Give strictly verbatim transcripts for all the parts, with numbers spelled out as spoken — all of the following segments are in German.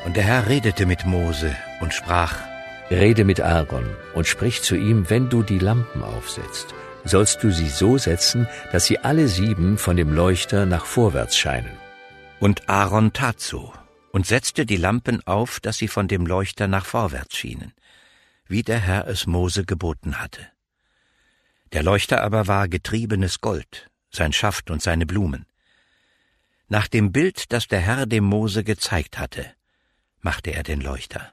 Und der Herr redete mit Mose und sprach: Rede mit Aaron und sprich zu ihm, wenn du die Lampen aufsetzt, sollst du sie so setzen, dass sie alle sieben von dem Leuchter nach vorwärts scheinen. Und Aaron tat so und setzte die Lampen auf, dass sie von dem Leuchter nach vorwärts schienen, wie der Herr es Mose geboten hatte. Der Leuchter aber war getriebenes Gold, sein Schaft und seine Blumen. Nach dem Bild, das der Herr dem Mose gezeigt hatte, machte er den Leuchter.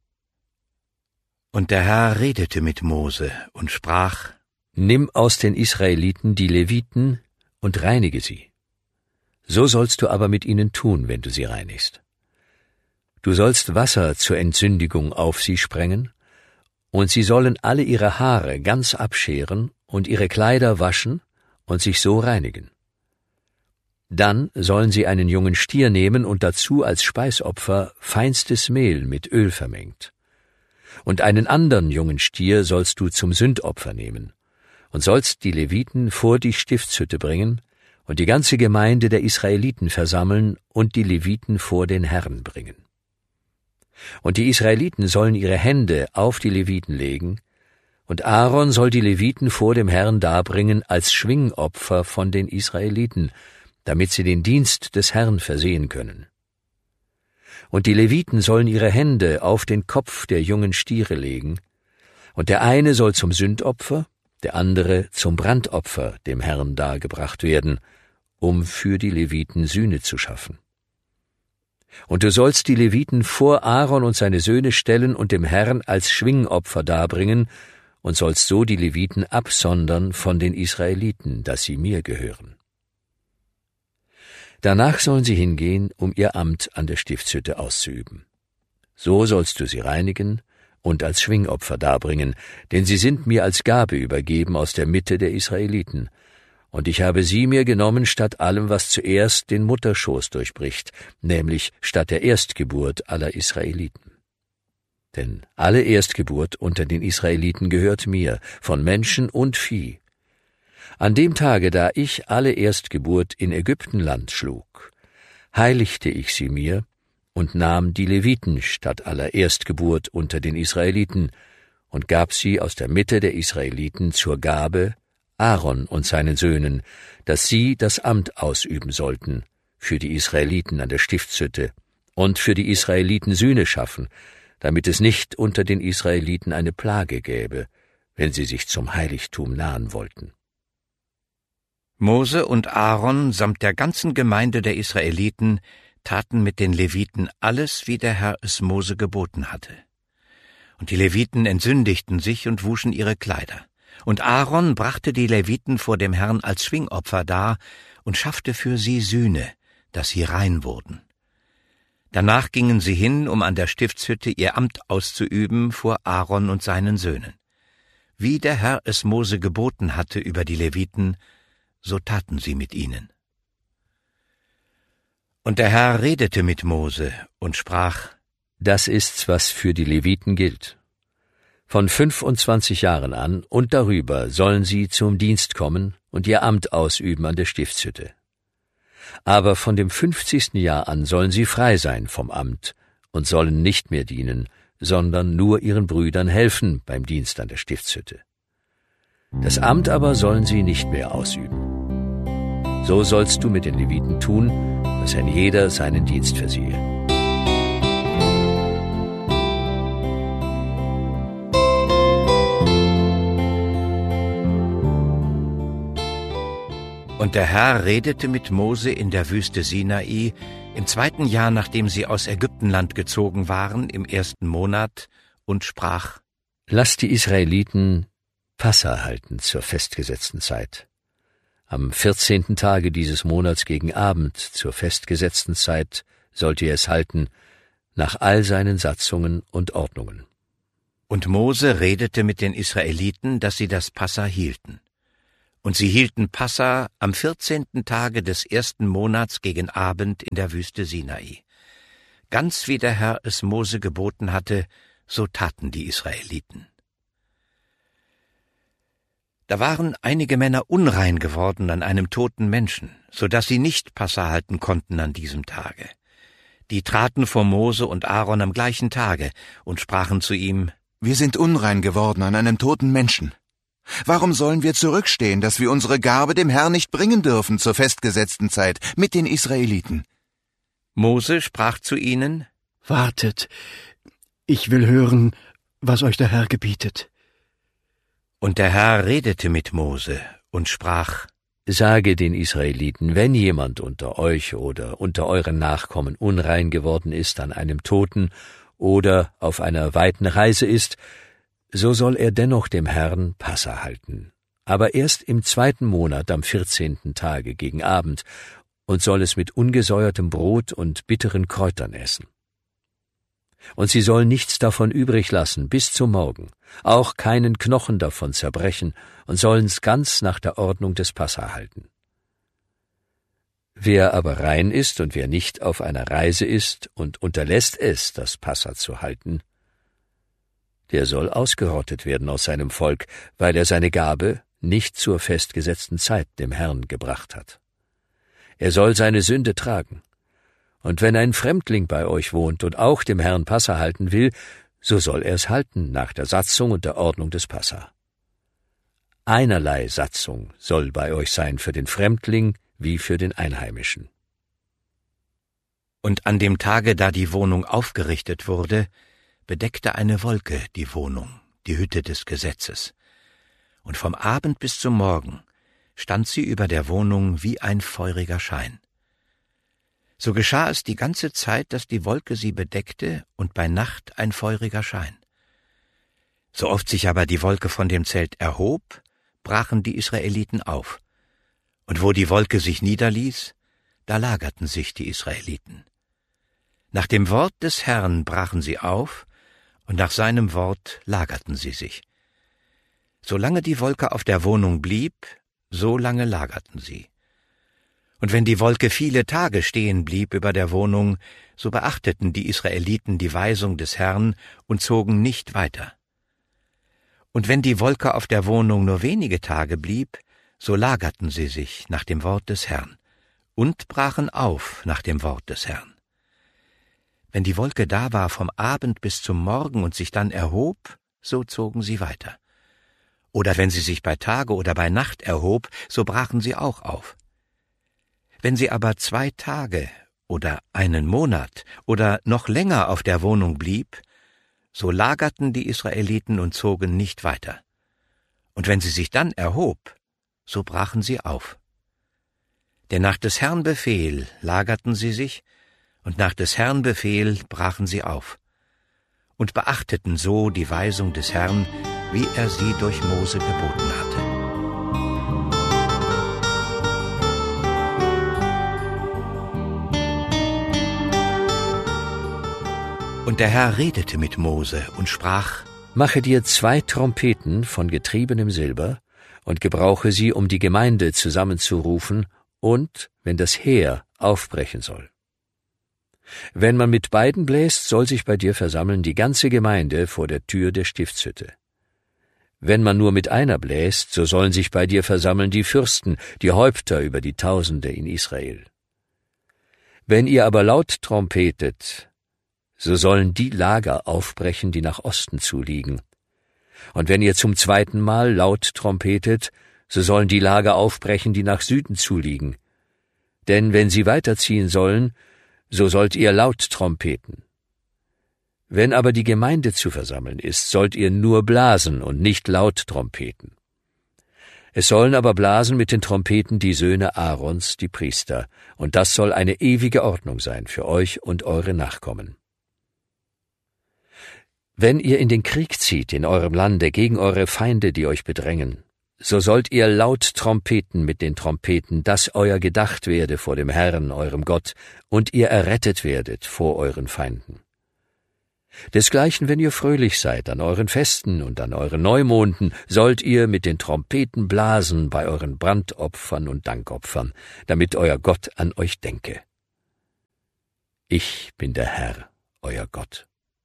Und der Herr redete mit Mose und sprach: Nimm aus den Israeliten die Leviten und reinige sie. So sollst du aber mit ihnen tun, wenn du sie reinigst. Du sollst Wasser zur Entsündigung auf sie sprengen, und sie sollen alle ihre Haare ganz abscheren und ihre Kleider waschen und sich so reinigen. Dann sollen sie einen jungen Stier nehmen und dazu als Speisopfer feinstes Mehl mit Öl vermengt. Und einen anderen jungen Stier sollst du zum Sündopfer nehmen und sollst die Leviten vor die Stiftshütte bringen und die ganze Gemeinde der Israeliten versammeln und die Leviten vor den Herrn bringen. Und die Israeliten sollen ihre Hände auf die Leviten legen, und Aaron soll die Leviten vor dem Herrn darbringen als Schwingopfer von den Israeliten, damit sie den Dienst des Herrn versehen können. Und die Leviten sollen ihre Hände auf den Kopf der jungen Stiere legen, und der eine soll zum Sündopfer, der andere zum Brandopfer dem Herrn dargebracht werden, um für die Leviten Sühne zu schaffen. Und du sollst die Leviten vor Aaron und seine Söhne stellen und dem Herrn als Schwingopfer darbringen, und sollst so die Leviten absondern von den Israeliten, dass sie mir gehören. Danach sollen sie hingehen, um ihr Amt an der Stiftshütte auszuüben. So sollst du sie reinigen und als Schwingopfer darbringen, denn sie sind mir als Gabe übergeben aus der Mitte der Israeliten. Und ich habe sie mir genommen statt allem, was zuerst den Mutterschoß durchbricht, nämlich statt der Erstgeburt aller Israeliten. Denn alle Erstgeburt unter den Israeliten gehört mir, von Menschen und Vieh. An dem Tage, da ich alle Erstgeburt in Ägyptenland schlug, heiligte ich sie mir und nahm die Leviten statt aller Erstgeburt unter den Israeliten und gab sie aus der Mitte der Israeliten zur Gabe Aaron und seinen Söhnen, dass sie das Amt ausüben sollten für die Israeliten an der Stiftshütte und für die Israeliten Sühne schaffen, damit es nicht unter den Israeliten eine Plage gäbe, wenn sie sich zum Heiligtum nahen wollten. Mose und Aaron samt der ganzen Gemeinde der Israeliten taten mit den Leviten alles, wie der Herr es Mose geboten hatte. Und die Leviten entsündigten sich und wuschen ihre Kleider. Und Aaron brachte die Leviten vor dem Herrn als Schwingopfer dar und schaffte für sie Sühne, dass sie rein wurden. Danach gingen sie hin, um an der Stiftshütte ihr Amt auszuüben vor Aaron und seinen Söhnen. Wie der Herr es Mose geboten hatte über die Leviten, so taten sie mit ihnen. Und der Herr redete mit Mose und sprach: Das ist's, was für die Leviten gilt. Von fünfundzwanzig Jahren an und darüber sollen sie zum Dienst kommen und ihr Amt ausüben an der Stiftshütte. Aber von dem fünfzigsten Jahr an sollen sie frei sein vom Amt und sollen nicht mehr dienen, sondern nur ihren Brüdern helfen beim Dienst an der Stiftshütte. Das Amt aber sollen sie nicht mehr ausüben. So sollst du mit den Leviten tun, dass ein jeder seinen Dienst versehe. Und der Herr redete mit Mose in der Wüste Sinai im zweiten Jahr, nachdem sie aus Ägyptenland gezogen waren, im ersten Monat, und sprach: Lass die Israeliten Passa halten zur festgesetzten Zeit. Am vierzehnten Tage dieses Monats gegen Abend zur festgesetzten Zeit sollt ihr es halten, nach all seinen Satzungen und Ordnungen. Und Mose redete mit den Israeliten, dass sie das Passa hielten. Und sie hielten Passa am vierzehnten Tage des ersten Monats gegen Abend in der Wüste Sinai. Ganz wie der Herr es Mose geboten hatte, so taten die Israeliten. Da waren einige Männer unrein geworden an einem toten Menschen, so dass sie nicht Passa halten konnten an diesem Tage. Die traten vor Mose und Aaron am gleichen Tage und sprachen zu ihm: Wir sind unrein geworden an einem toten Menschen. Warum sollen wir zurückstehen, dass wir unsere Garbe dem Herrn nicht bringen dürfen zur festgesetzten Zeit mit den Israeliten? Mose sprach zu ihnen: Wartet, ich will hören, was euch der Herr gebietet. Und der Herr redete mit Mose und sprach: Sage den Israeliten, wenn jemand unter euch oder unter euren Nachkommen unrein geworden ist an einem Toten oder auf einer weiten Reise ist, so soll er dennoch dem Herrn Passa halten, aber erst im zweiten Monat am vierzehnten Tage gegen Abend, und soll es mit ungesäuertem Brot und bitteren Kräutern essen. Und sie sollen nichts davon übrig lassen bis zum Morgen, auch keinen Knochen davon zerbrechen, und sollen's ganz nach der Ordnung des Passa halten. Wer aber rein ist und wer nicht auf einer Reise ist und unterlässt es, das Passa zu halten, der soll ausgerottet werden aus seinem Volk, weil er seine Gabe nicht zur festgesetzten Zeit dem Herrn gebracht hat. Er soll seine Sünde tragen. Und wenn ein Fremdling bei euch wohnt und auch dem Herrn Passa halten will, so soll er es halten nach der Satzung und der Ordnung des Passa. Einerlei Satzung soll bei euch sein für den Fremdling wie für den Einheimischen. Und an dem Tage, da die Wohnung aufgerichtet wurde, bedeckte eine Wolke die Wohnung, die Hütte des Gesetzes. Und vom Abend bis zum Morgen stand sie über der Wohnung wie ein feuriger Schein. So geschah es die ganze Zeit, dass die Wolke sie bedeckte und bei Nacht ein feuriger Schein. So oft sich aber die Wolke von dem Zelt erhob, brachen die Israeliten auf. Und wo die Wolke sich niederließ, da lagerten sich die Israeliten. Nach dem Wort des Herrn brachen sie auf, und nach seinem Wort lagerten sie sich. Solange die Wolke auf der Wohnung blieb, so lange lagerten sie. Und wenn die Wolke viele Tage stehen blieb über der Wohnung, so beachteten die Israeliten die Weisung des Herrn und zogen nicht weiter. Und wenn die Wolke auf der Wohnung nur wenige Tage blieb, so lagerten sie sich nach dem Wort des Herrn und brachen auf nach dem Wort des Herrn. Wenn die Wolke da war vom Abend bis zum Morgen und sich dann erhob, so zogen sie weiter. Oder wenn sie sich bei Tage oder bei Nacht erhob, so brachen sie auch auf. Wenn sie aber zwei Tage oder einen Monat oder noch länger auf der Wohnung blieb, so lagerten die Israeliten und zogen nicht weiter. Und wenn sie sich dann erhob, so brachen sie auf. Denn nach des Herrn Befehl lagerten sie sich, und nach des Herrn Befehl brachen sie auf und beachteten so die Weisung des Herrn, wie er sie durch Mose geboten hatte. Und der Herr redete mit Mose und sprach: Mache dir zwei Trompeten von getriebenem Silber und gebrauche sie, um die Gemeinde zusammenzurufen und, wenn das Heer aufbrechen soll. Wenn man mit beiden bläst, soll sich bei dir versammeln die ganze Gemeinde vor der Tür der Stiftshütte. Wenn man nur mit einer bläst, so sollen sich bei dir versammeln die Fürsten, die Häupter über die Tausende in Israel. Wenn ihr aber laut trompetet, so sollen die Lager aufbrechen, die nach Osten zuliegen. Und wenn ihr zum zweiten Mal laut trompetet, so sollen die Lager aufbrechen, die nach Süden zuliegen. Denn wenn sie weiterziehen sollen, so sollt ihr laut trompeten. Wenn aber die Gemeinde zu versammeln ist, sollt ihr nur blasen und nicht laut trompeten. Es sollen aber blasen mit den Trompeten die Söhne Aarons, die Priester, und das soll eine ewige Ordnung sein für euch und eure Nachkommen. Wenn ihr in den Krieg zieht in eurem Lande gegen eure Feinde, die euch bedrängen, so sollt ihr laut trompeten mit den Trompeten, dass euer gedacht werde vor dem Herrn, eurem Gott, und ihr errettet werdet vor euren Feinden. Desgleichen, wenn ihr fröhlich seid an euren Festen und an euren Neumonden, sollt ihr mit den Trompeten blasen bei euren Brandopfern und Dankopfern, damit euer Gott an euch denke. Ich bin der Herr, euer Gott.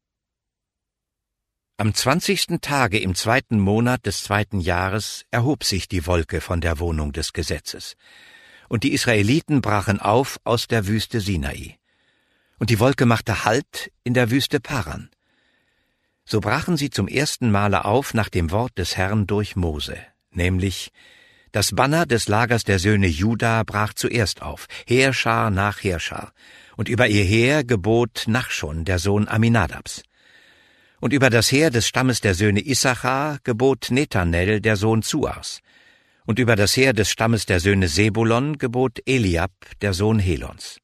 Am zwanzigsten Tage im zweiten Monat des zweiten Jahres erhob sich die Wolke von der Wohnung des Gesetzes, und die Israeliten brachen auf aus der Wüste Sinai. und die Wolke machte Halt in der Wüste Paran. So brachen sie zum ersten Male auf nach dem Wort des Herrn durch Mose, nämlich: Das Banner des Lagers der Söhne Juda brach zuerst auf, Heerschar nach Heerschar, und über ihr Heer gebot Nachschon, der Sohn Aminadabs. Und über das Heer des Stammes der Söhne Issachar gebot Nethanel, der Sohn Zuars. Und über das Heer des Stammes der Söhne Sebulon gebot Eliab, der Sohn Helons.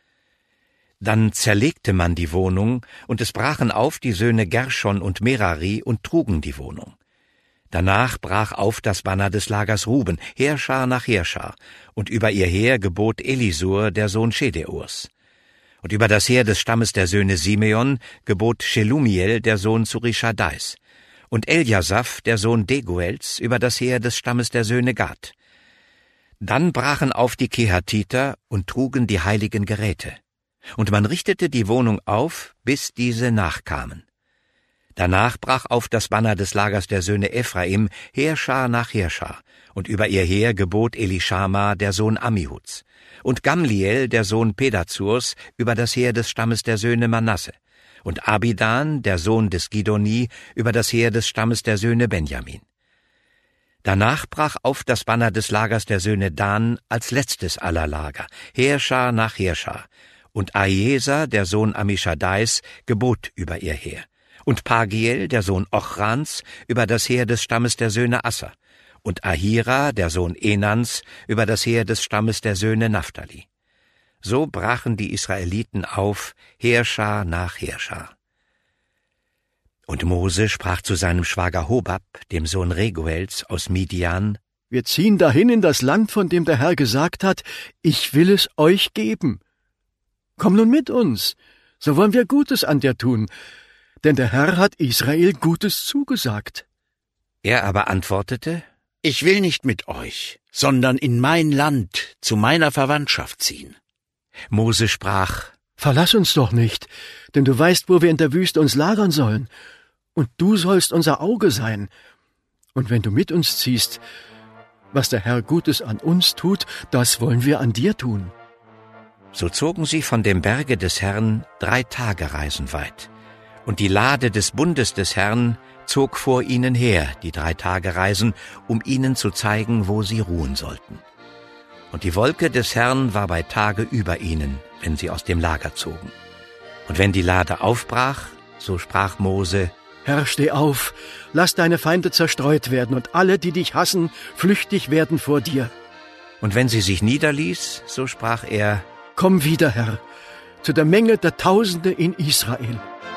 Dann zerlegte man die Wohnung, und es brachen auf die Söhne Gershon und Merari und trugen die Wohnung. Danach brach auf das Banner des Lagers Ruben, Heerschar nach Heerschar, und über ihr Heer gebot Elisur, der Sohn Schedeurs. Und über das Heer des Stammes der Söhne Simeon gebot Shelumiel, der Sohn Zurischadais, und Eljasaph, der Sohn Deguels, über das Heer des Stammes der Söhne Gad. Dann brachen auf die Kehatiter und trugen die heiligen Geräte. Und man richtete die Wohnung auf, bis diese nachkamen. Danach brach auf das Banner des Lagers der Söhne Ephraim, Heerschar nach Heerschar, und über ihr Heer gebot Elishama, der Sohn Ammihuds, und Gamliel, der Sohn Pedazurs, über das Heer des Stammes der Söhne Manasse, und Abidan, der Sohn des Gidoni, über das Heer des Stammes der Söhne Benjamin. Danach brach auf das Banner des Lagers der Söhne Dan als letztes aller Lager, Heerschar nach Heerschar, und Ahieser, der Sohn Ammischaddais, gebot über ihr Heer, und Pagiel, der Sohn Ochrans, über das Heer des Stammes der Söhne Asser, und Ahira, der Sohn Enans, über das Heer des Stammes der Söhne Naphtali. So brachen die Israeliten auf, Heerschar nach Heerschar. Und Mose sprach zu seinem Schwager Hobab, dem Sohn Reguels aus Midian: Wir ziehen dahin in das Land, von dem der Herr gesagt hat, ich will es euch geben. Komm nun mit uns, so wollen wir Gutes an dir tun, denn der Herr hat Israel Gutes zugesagt. Er aber antwortete: Ich will nicht mit euch, sondern in mein Land, zu meiner Verwandtschaft ziehen. Mose sprach: Verlass uns doch nicht, denn du weißt, wo wir in der Wüste uns lagern sollen, und du sollst unser Auge sein. Und wenn du mit uns ziehst, was der Herr Gutes an uns tut, das wollen wir an dir tun. So zogen sie von dem Berge des Herrn drei Tagereisen weit, und die Lade des Bundes des Herrn zog vor ihnen her, die drei Tagereisen, um ihnen zu zeigen, wo sie ruhen sollten. Und die Wolke des Herrn war bei Tage über ihnen, wenn sie aus dem Lager zogen. Und wenn die Lade aufbrach, so sprach Mose: Herr, steh auf, lass deine Feinde zerstreut werden, und alle, die dich hassen, flüchtig werden vor dir. Und wenn sie sich niederließ, so sprach er: Komm wieder, Herr, zu der Menge der Tausende in Israel.